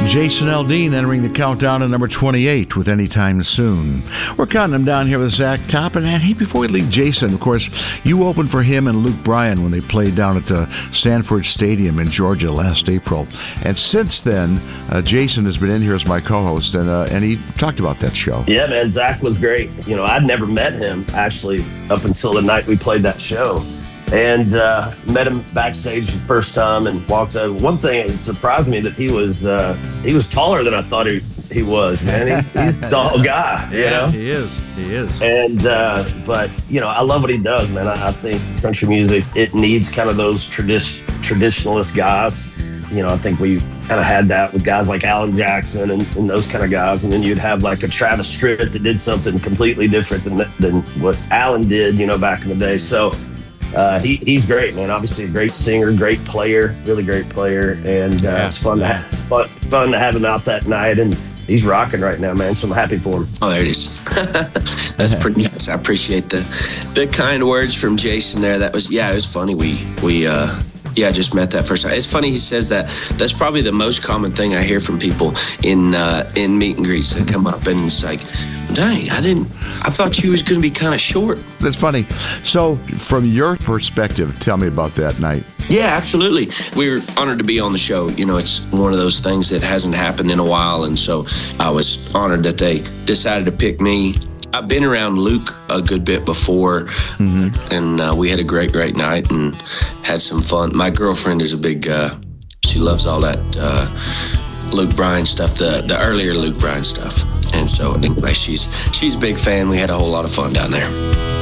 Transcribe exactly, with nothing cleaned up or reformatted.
Jason Aldean entering the countdown at number twenty-eight with Anytime Soon. We're counting him down here with Zach Toppin. And hey, before we leave Jason, of course, you opened for him and Luke Bryan when they played down at uh, Sanford Stadium in Georgia last April. And since then, uh, Jason has been in here as my co-host, and uh, and he talked about that show. Yeah, man, Zach was great. You know, I'd never met him, actually, up until the night we played that show. And uh, met him backstage the first time and walked over. One thing that surprised me that he was uh, he was taller than I thought he, he was, man. He's, he's a tall guy, you yeah, know? he is. He is. And, uh, but, you know, I love what he does, man. I, I think country music, it needs kind of those tradi- traditionalist guys. You know, I think we kind of had that with guys like Alan Jackson and, and those kind of guys. And then you'd have like a Travis Tritt that did something completely different than, than what Alan did, you know, back in the day. So, Uh, he, he's great, man. Obviously a great singer, great player, really great player. And uh, yeah. it's fun to, have, fun, fun to have him out that night. And he's rocking right now, man. So I'm happy for him. Oh, there it is. That's pretty nice. I appreciate the the kind words from Jason there. That was, yeah, it was funny. We, we uh, yeah, just met that first time. It's funny he says that. That's probably the most common thing I hear from people in uh, in meet and greets that come up. And it's like, dang, I didn't, I thought you was going to be kind of short. That's funny. So from your perspective, tell me about that night. Yeah, absolutely. We were honored to be on the show. You know, it's one of those things that hasn't happened in a while. And so I was honored that they decided to pick me. I've been around Luke a good bit before, mm-hmm. and uh, we had a great, great night and had some fun. My girlfriend is a big, uh, she loves all that uh, Luke Bryan stuff, the, the earlier Luke Bryan stuff. And so anyway, she's she's a big fan. We had a whole lot of fun down there.